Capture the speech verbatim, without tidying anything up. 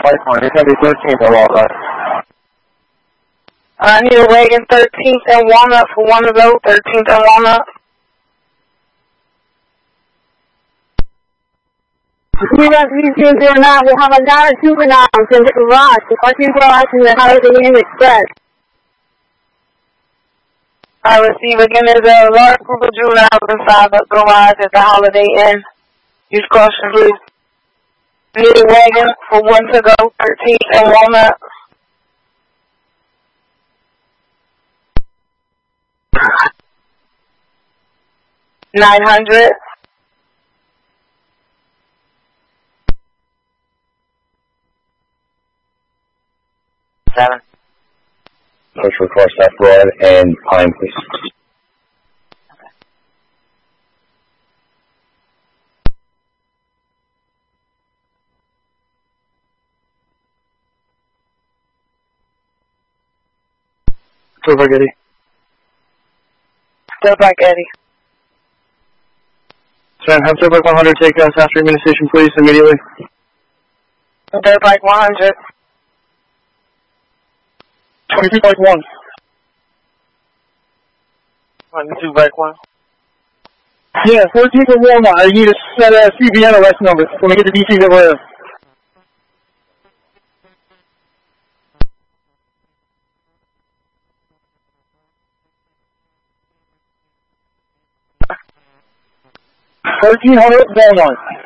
Pike one. It's going to be thirteenth and Walnut. I need a wagon thirteenth and Walnut for one of those, thirteenth and Walnut. zero three two zero nine, we have a lot of juveniles in the garage. The parking garage in the Holiday Inn Express. I receive again, there's a large group of juveniles inside the garage at the Holiday Inn. Use caution, please. Need a wagon for one to go, thirteenth and Walnut. Nine hundred. Seven. Push for Cross F Broad and Pine, please. Still back, Eddie. Still back, Eddie. Sam, have Still back one hundred take us after administration, please, immediately. Still back one hundred. twenty-two back one. twenty-two back one. Yeah, fourteenth and Walnut. I need a set of C V N arrest number when we get to D C over there. thirteen hundred Walnut.